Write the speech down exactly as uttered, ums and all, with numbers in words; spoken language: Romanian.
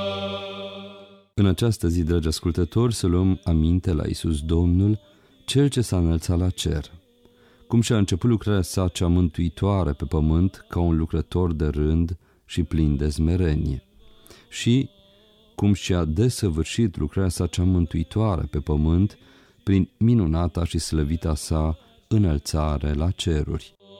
În această zi, dragi ascultători, să luăm aminte la Iisus Domnul, Cel ce s-a înălțat la cer. Cum și-a început lucrarea sa cea mântuitoare pe pământ ca un lucrător de rând și plin de smerenie. Și cum și-a desăvârșit lucrarea sa cea mântuitoare pe pământ prin minunata și slăvita sa înălțare la ceruri.